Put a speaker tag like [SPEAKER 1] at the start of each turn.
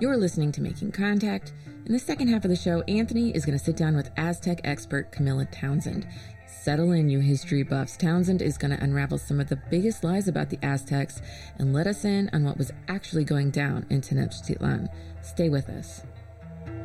[SPEAKER 1] You're listening to Making Contact. In the second half of the show, Anthony is going to sit down with Aztec expert Camilla Townsend. Settle in, you history buffs. Townsend is going to unravel some of the biggest lies about the Aztecs and let us in on what was actually going down in Tenochtitlan. Stay with us.